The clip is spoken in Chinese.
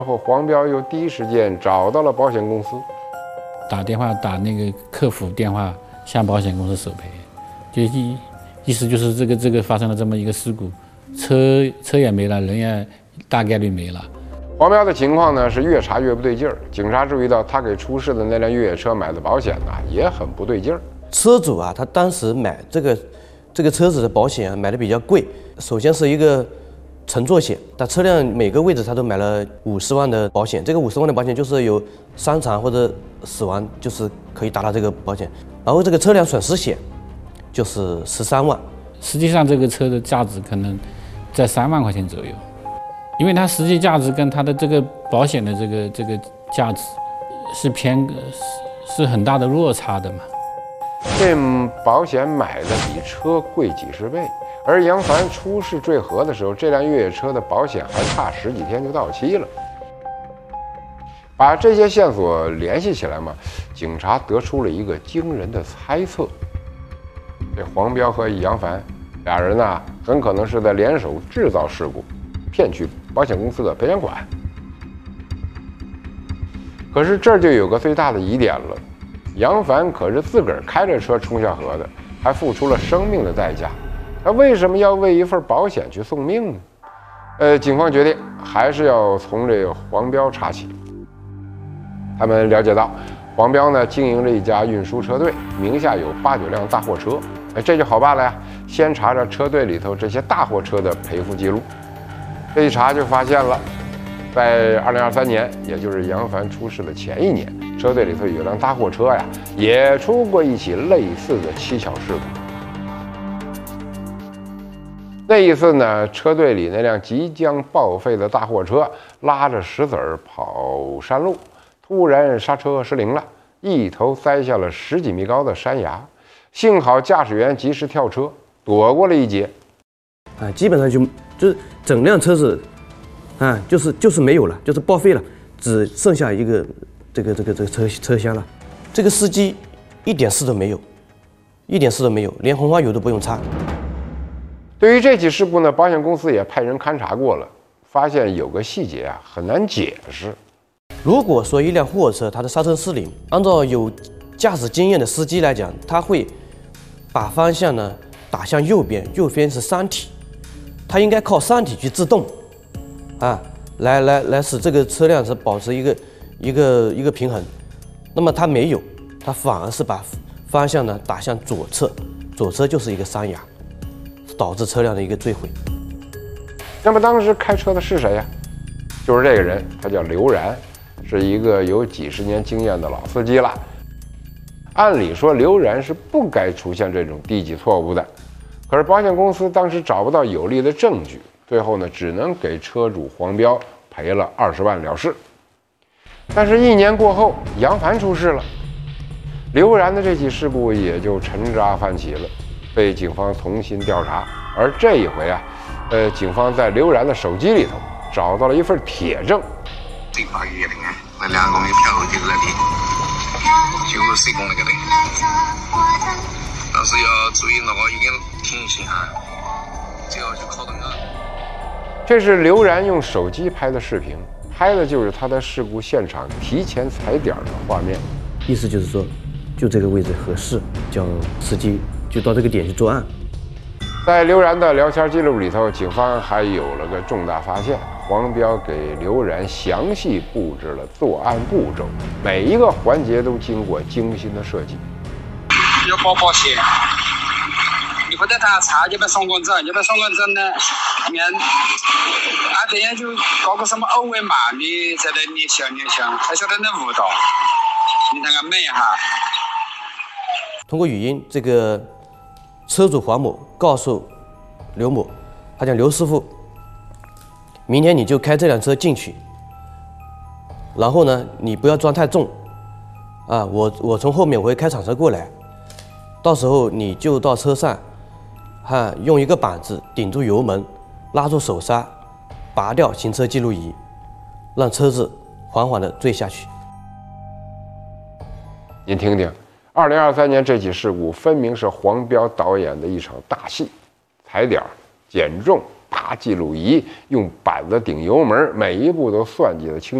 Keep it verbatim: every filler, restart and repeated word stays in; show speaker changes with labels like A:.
A: 然后黄彪又第一时间找到了保险公司，
B: 打电话打那个客服电话向保险公司索赔，就意意思就是这个这个发生了这么一个事故，车车也没了，人也大概率没了。
A: 黄彪的情况呢是越查越不对劲儿，警察注意到他给出事的那辆越野车买的保险呢也很不对劲儿。
C: 车主啊，他当时买这个这个车子的保险啊买的比较贵，首先是一个乘坐险，他车辆每个位置他都买了五十万的保险，这个五十万的保险就是有伤残或者死亡，就是可以达到这个保险。然后这个车辆损失险就是十三万，
B: 实际上这个车的价值可能在三万块钱左右，因为它实际价值跟它的这个保险的这个这个价值是偏是很大的落差的嘛。
A: 这保险买的比车贵几十倍。而杨凡出事坠河的时候，这辆越野车的保险还差十几天就到期了。把这些线索联系起来嘛，警察得出了一个惊人的猜测：这黄彪和杨凡俩人呢、啊，很可能是在联手制造事故，骗取保险公司的赔钱款。可是这儿就有个最大的疑点了：杨凡可是自个儿开着车冲下河的，还付出了生命的代价。他为什么要为一份保险去送命呢？呃，警方决定还是要从这个黄彪查起。他们了解到，黄彪呢经营着一家运输车队，名下有八九辆大货车。哎，这就好办了呀，先查查车队里头这些大货车的赔付记录。这一查就发现了，在二零二三年，也就是杨凡出事的前一年，车队里头有辆大货车呀，也出过一起类似的蹊跷事故。那一次呢，车队里那辆即将报废的大货车拉着石子儿跑山路，突然刹车失灵了，一头栽下了十几米高的山崖。幸好驾驶员及时跳车，躲过了一劫。
C: 啊，基本上就就是整辆车子，啊，就是就是没有了，就是报废了，只剩下一个这个这个这个车车厢了。这个司机一点事都没有，一点事都没有，连红花油都不用擦。
A: 对于这起事故呢，保险公司也派人勘察过了，发现有个细节啊很难解释。
C: 如果说一辆货车它的刹车失灵，按照有驾驶经验的司机来讲，他会把方向呢打向右边，右边是山体，他应该靠山体去制动，啊，来来来使这个车辆是保持一个一个一个平衡。那么他没有，他反而是把方向呢打向左侧，左侧就是一个山崖。导致车辆的一个坠毁。
A: 那么当时开车的是谁呀？就是这个人，他叫刘然，是一个有几十年经验的老司机了。按理说，刘然是不该出现这种低级错误的，可是保险公司当时找不到有力的证据，最后呢，只能给车主黄彪赔了二十万了事。但是，一年过后，杨凡出事了，刘然的这起事故也就沉渣泛起了。被警方重新调查，而这一回啊，呃，警方在刘然的手机里头找到了一份铁证。
D: 这八月零啊，那两公里票就是这里，就是十公里个的。但是要注意那个一点停行哈，只要去靠灯啊。
A: 这是刘然用手机拍的视频，拍的就是他的事故现场提前踩点的画面。
C: 意思就是说，就这个位置合适，叫司机就到这个点去作案。
A: 在刘然的聊天记录里头，警方还有了个重大发现：黄彪给刘然详细布置了作案步骤，每一个环节都经过精心的设计。
E: 要报保险，你不得他查这边双管证，这边双管证呢，面啊这样就搞个什么二维码，你在那里想你想，还晓得那误导，你那个美哈。
C: 通过语音，这个车主黄某告诉刘某，他讲刘师傅，明天你就开这辆车进去，然后呢，你不要装太重，啊，我我从后面我会开铲车过来，到时候你就到车上，哈、啊，用一个板子顶住油门，拉住手刹，拔掉行车记录仪，让车子缓缓地坠下去。
A: 您听听。二零二三年这起事故分明是黄彪导演的一场大戏，踩点、减重、 大记录仪，用板子顶油门，每一步都算计得清。